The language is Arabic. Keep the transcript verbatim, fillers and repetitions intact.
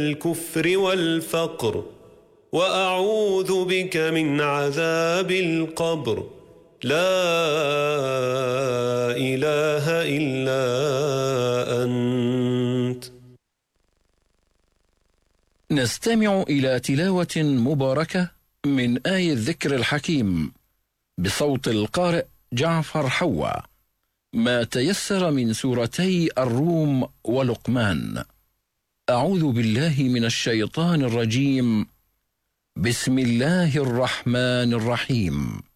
الكفر والفقر وأعوذ بك من عذاب القبر لا إله إلا أنت. نستمع إلى تلاوة مباركة من آية الذكر الحكيم بصوت القارئ جعفر حوا، ما تيسر من سورتي الروم ولقمان. أعوذ بالله من الشيطان الرجيم. بسم الله الرحمن الرحيم.